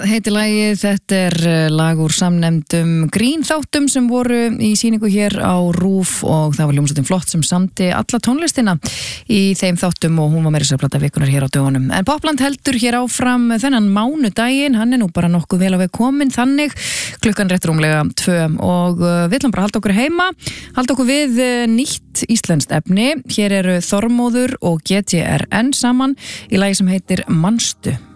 heitir lagið, þetta lag úr samnefndum grínþáttum sem voru í sýningu hér á RÚV og það var hljómsveitin Flott sem samdi alla tónlistina í þeim þáttum og hún var meira sér plata vikunar hér á dögunum. En Popland heldur hér áfram þennan mánudaginn, hann nú bara nokkuð vel á veg komin þannig, klukkan rétt rúmlega 2 og við ætlum bara að halda okkur heima, halda okkur við nýtt íslenskt efni. Hér eru Þormóður og GTRN saman í lagi sem heitir Manstu.